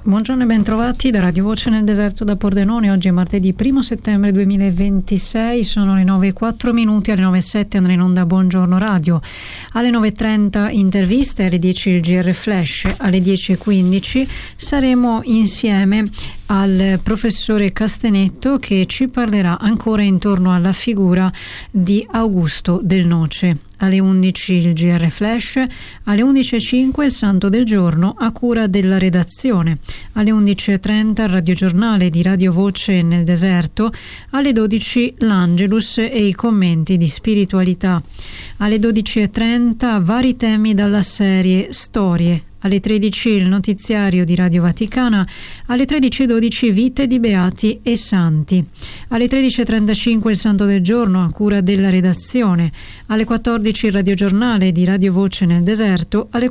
Buongiorno e bentrovati da Radio Voce nel deserto da Pordenone. Oggi è martedì 1 settembre 2026, sono le 9:04, alle 9:07 andrà in onda Buongiorno Radio, alle 9:30 interviste, alle 10 il GR Flash, alle 10:15 saremo insieme al professore Castenetto che ci parlerà ancora intorno alla figura di Augusto del Noce. Alle 11 il GR Flash, alle 11:05 il Santo del Giorno a cura della redazione, alle 11:30 il radiogiornale di Radio Voce nel deserto, alle 12 l'Angelus e i commenti di spiritualità, alle 12:30 vari temi dalla serie Storie, alle 13 il notiziario di Radio Vaticana, alle 13:12 Vite di Beati e Santi, alle 13:35 il Santo del Giorno a cura della redazione, alle 14 il radiogiornale di Radio Voce nel deserto, alle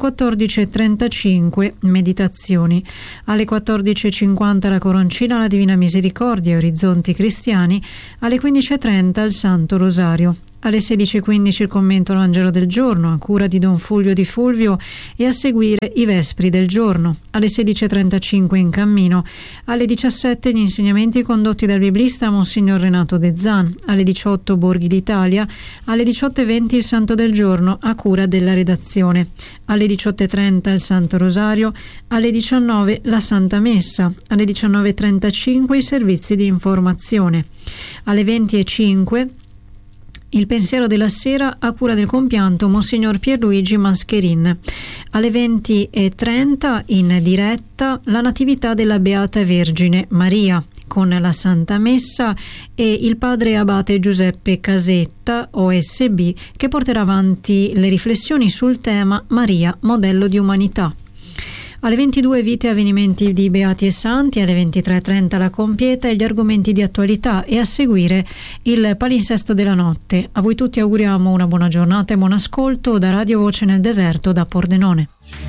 14:35 Meditazioni, alle 14:50 la Coroncina, la Divina Misericordia e Orizzonti Cristiani, alle 15:30 il Santo Rosario. Alle 16:15 il commento al Vangelo del giorno a cura di Don Fulvio Di Fulvio e a seguire i Vespri del giorno. Alle 16:35 in cammino. Alle 17 gli insegnamenti condotti dal biblista Monsignor Renato De Zan. Alle 18 Borghi d'Italia. Alle 18:20 il Santo del giorno a cura della redazione. Alle 18:30 il Santo Rosario. Alle 19 la Santa Messa. Alle 19:35 i servizi di informazione. Alle 20:05 il pensiero della sera a cura del compianto Monsignor Pierluigi Mascherin. Alle 20:30 in diretta la Natività della Beata Vergine Maria con la Santa Messa e il padre abate Giuseppe Casetta, OSB, che porterà avanti le riflessioni sul tema Maria, modello di umanità. Alle 22 Vite e avvenimenti di Beati e Santi, alle 23:30 la Compieta e gli argomenti di attualità e a seguire il palinsesto della notte. A voi tutti auguriamo una buona giornata e buon ascolto da Radio Voce nel deserto da Pordenone.